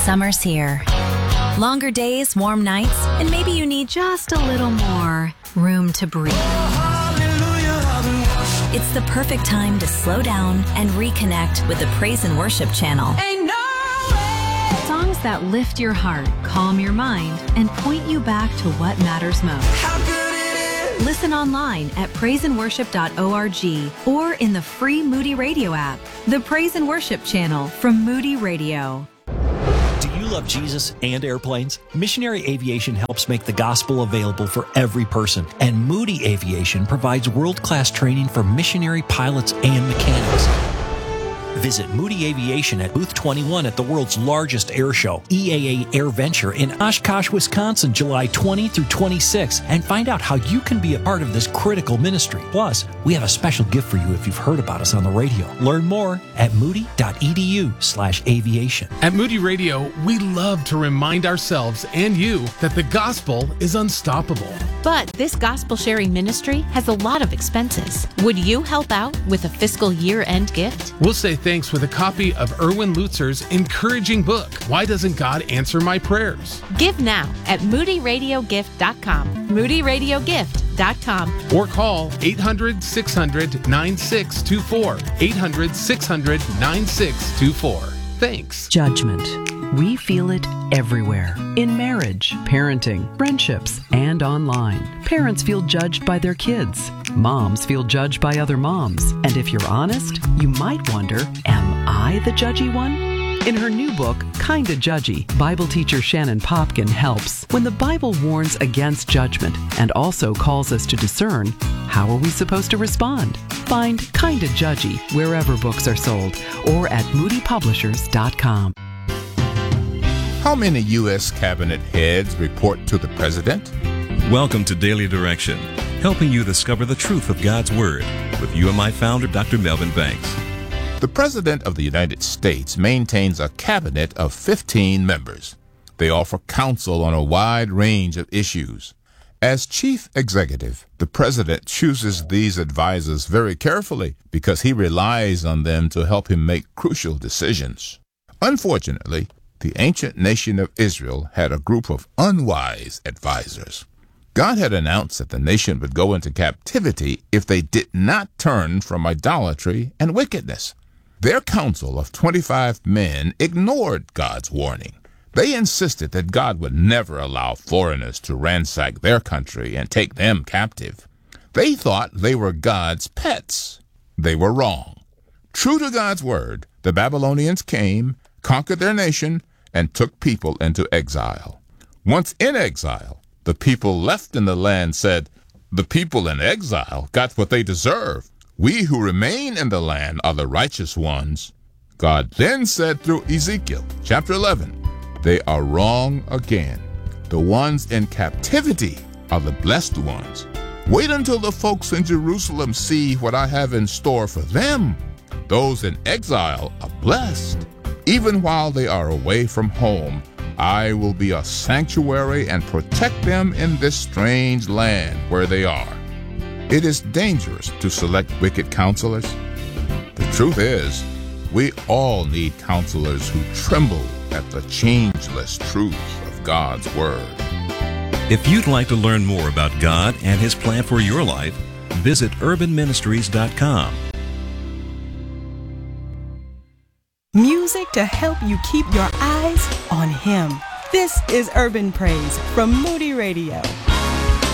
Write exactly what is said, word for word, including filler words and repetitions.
Summer's here. Longer days, warm nights, and maybe you need just a little more room to breathe. It's the perfect time to slow down and reconnect with the Praise and Worship channel. Ain't no way. Songs that lift your heart, calm your mind, and point you back to what matters most. How good it is. Listen online at praise and worship dot org or in the free Moody Radio app. The Praise and Worship channel from Moody Radio. Do you love Jesus and airplanes? Missionary Aviation helps make the gospel available for every person, and Moody Aviation provides world-class training for missionary pilots and mechanics. Visit Moody Aviation at Booth twenty-one at the world's largest air show, E A A Air Venture in Oshkosh, Wisconsin, July twentieth through twenty-sixth, and find out how you can be a part of this critical ministry. Plus, we have a special gift for you if you've heard about us on the radio. Learn more at moody.edu slash aviation. At Moody Radio, we love to remind ourselves and you that the gospel is unstoppable. But this gospel sharing ministry has a lot of expenses. Would you help out with a fiscal year-end gift? We'll say thanks with a copy of Erwin Lutzer's encouraging book, Why Doesn't God Answer My Prayers? Give now at moody radio gift dot com. moody radio gift dot com. Or call eight hundred, six hundred, nine six two four. eight hundred, six hundred, nine six two four. Thanks. Judgment. We feel it everywhere. In marriage, parenting, friendships, and online. Parents feel judged by their kids. Moms feel judged by other moms. And if you're honest, you might wonder, am I the judgy one? In her new book, Kinda Judgy, Bible teacher Shannon Popkin helps. When the Bible warns against judgment and also calls us to discern, how are we supposed to respond? Find Kinda Judgy wherever books are sold or at moody publishers dot com. How many U S cabinet heads report to the president? Welcome to Daily Direction, helping you discover the truth of God's Word with U M I founder Doctor Melvin Banks. The President of the United States maintains a cabinet of fifteen members. They offer counsel on a wide range of issues. As chief executive, the President chooses these advisors very carefully because he relies on them to help him make crucial decisions. Unfortunately, the ancient nation of Israel had a group of unwise advisors. God had announced that the nation would go into captivity if they did not turn from idolatry and wickedness. Their council of twenty-five men ignored God's warning. They insisted that God would never allow foreigners to ransack their country and take them captive. They thought they were God's pets. They were wrong. True to God's word, the Babylonians came, conquered their nation, and took people into exile. Once in exile, the people left in the land said, "The people in exile got what they deserve. We who remain in the land are the righteous ones." God then said through Ezekiel chapter eleven, "They are wrong again. The ones in captivity are the blessed ones. Wait until the folks in Jerusalem see what I have in store for them. Those in exile are blessed. Even while they are away from home, I will be a sanctuary and protect them in this strange land where they are." It is dangerous to select wicked counselors. The truth is, we all need counselors who tremble at the changeless truth of God's Word. If you'd like to learn more about God and His plan for your life, visit urban ministries dot com. Music to help you keep your eyes on Him. This is Urban Praise from Moody Radio.